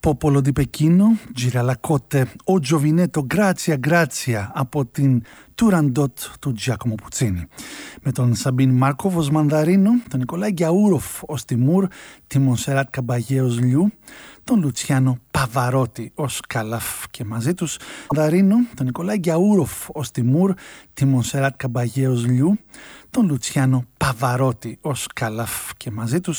Popolo di Pechino, Giralacote, O Giovinetto, Grazia, Grazia από την Turandot του Giacomo Puccini. Με τον Σαμπίν Μάρκοβ ως Μανδαρίνο, τον Νικολάη Γκιαούροφ ως Τιμούρ, τη Μονσεράτ Καμπαγέ ως Λιού, τον Λουτσιάνο Παβαρότη ως Καλαφ και μαζί τους Μανδαρίνο, τον Νικολάη Γκιαούροφ ως Τιμούρ, τη Μονσεράτ Καμπαγέ ως Λιού, τον Λουτσιάνο Παβαρότη ως Καλαφ και μαζί τους